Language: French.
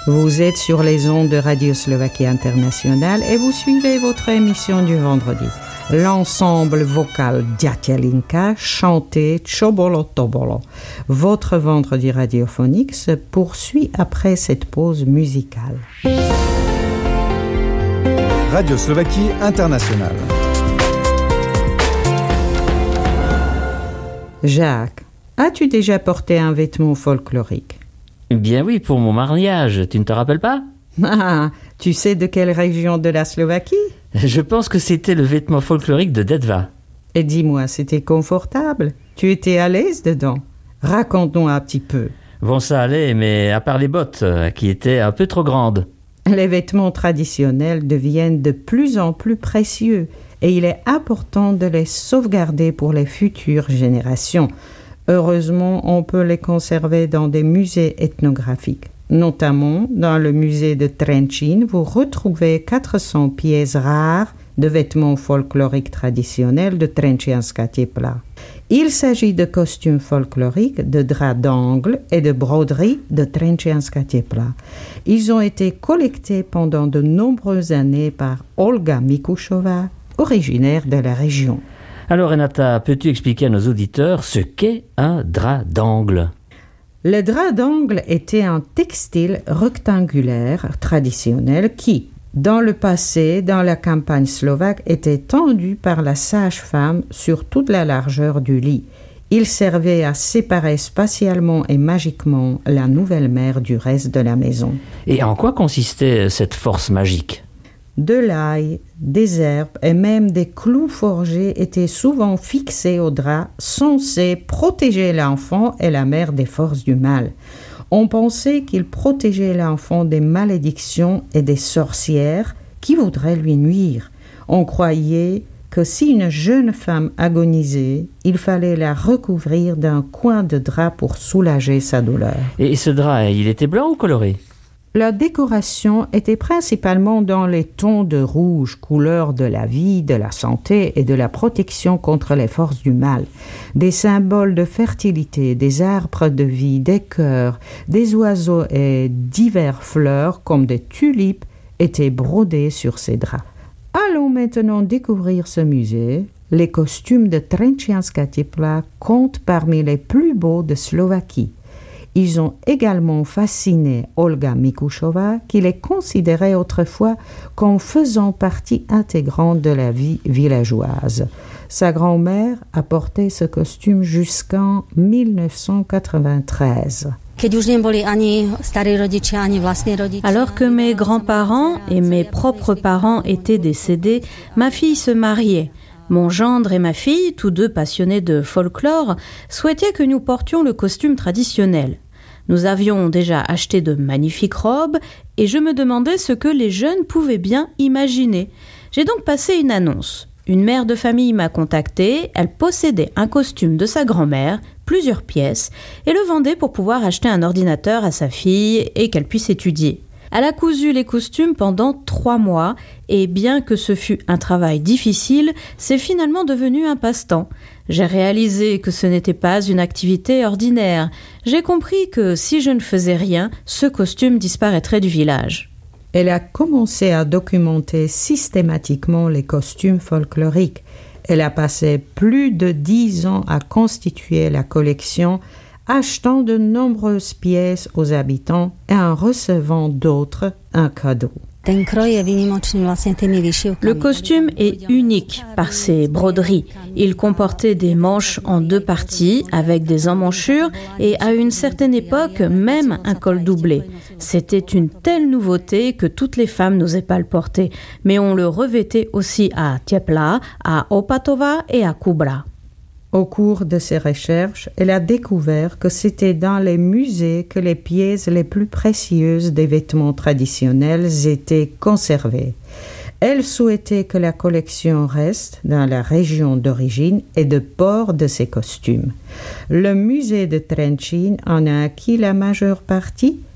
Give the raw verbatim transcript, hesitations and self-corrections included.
Vous êtes sur les ondes de Radio Slovaquie Internationale et vous suivez votre émission du vendredi. L'ensemble vocal Diatelinka chantait Chobolo Tobolo. Votre vendredi radiophonique se poursuit après cette pause musicale. Radio Slovaquie Internationale. Jacques, as-tu déjà porté un vêtement folklorique? Bien oui, pour mon mariage, tu ne te rappelles pas? Ah, tu sais de quelle région de la Slovaquie? Je pense que c'était le vêtement folklorique de Detva. Et dis-moi, c'était confortable? Tu étais à l'aise dedans? Raconte-nous un petit peu. Bon, ça allait, mais à part les bottes, qui étaient un peu trop grandes. Les vêtements traditionnels deviennent de plus en plus précieux et il est important de les sauvegarder pour les futures générations. Heureusement, on peut les conserver dans des musées ethnographiques. Notamment, dans le musée de Trenčín, vous retrouvez quatre cents pièces rares de vêtements folkloriques traditionnels de Trenčianska tepla. Il s'agit de costumes folkloriques, de draps d'angle et de broderies de Trenčianska tepla. Ils ont été collectés pendant de nombreuses années par Olga Mikušová, originaire de la région. Alors Renata, peux-tu expliquer à nos auditeurs ce qu'est un drap d'angle? Le drap d'angle était un textile rectangulaire traditionnel qui, dans le passé, dans la campagne slovaque, était tendu par la sage-femme sur toute la largeur du lit. Il servait à séparer spatialement et magiquement la nouvelle mère du reste de la maison. Et en quoi consistait cette force magique? De l'ail, des herbes et même des clous forgés étaient souvent fixés au drap, censés protéger l'enfant et la mère des forces du mal. On pensait qu'il protégeait l'enfant des malédictions et des sorcières qui voudraient lui nuire. On croyait que si une jeune femme agonisait, il fallait la recouvrir d'un coin de drap pour soulager sa douleur. Et ce drap, il était blanc ou coloré? La décoration était principalement dans les tons de rouge, couleur de la vie, de la santé et de la protection contre les forces du mal. Des symboles de fertilité, des arbres de vie, des cœurs, des oiseaux et divers fleurs comme des tulipes étaient brodés sur ces draps. Allons maintenant découvrir ce musée. Les costumes de Trenčianska tepla comptent parmi les plus beaux de Slovaquie. Ils ont également fasciné Olga Mikušová, qui les considérait autrefois comme faisant partie intégrante de la vie villageoise. Sa grand-mère a porté ce costume jusqu'en dix-neuf cent quatre-vingt-treize. Alors que mes grands-parents et mes propres parents étaient décédés, ma fille se mariait. Mon gendre et ma fille, tous deux passionnés de folklore, souhaitaient que nous portions le costume traditionnel. Nous avions déjà acheté de magnifiques robes et je me demandais ce que les jeunes pouvaient bien imaginer. J'ai donc passé une annonce. Une mère de famille m'a contactée, elle possédait un costume de sa grand-mère, plusieurs pièces, et le vendait pour pouvoir acheter un ordinateur à sa fille et qu'elle puisse étudier. Elle a cousu les costumes pendant trois mois et bien que ce fût un travail difficile, c'est finalement devenu un passe-temps. J'ai réalisé que ce n'était pas une activité ordinaire. J'ai compris que si je ne faisais rien, ce costume disparaîtrait du village. Elle a commencé à documenter systématiquement les costumes folkloriques. Elle a passé plus de dix ans à constituer la collection, achetant de nombreuses pièces aux habitants et en recevant d'autres un cadeau. Le costume est unique par ses broderies. Il comportait des manches en deux parties avec des emmanchures et à une certaine époque même un col doublé. C'était une telle nouveauté que toutes les femmes n'osaient pas le porter, mais on le revêtait aussi à Tepla, à Opatova et à Kubra. Au cours de ses recherches, elle a découvert que c'était dans les musées que les pièces les plus précieuses des vêtements traditionnels étaient conservées. Elle souhaitait que la collection reste dans la région d'origine et de port de ses costumes. Le musée de Trenčín en a acquis la majeure partie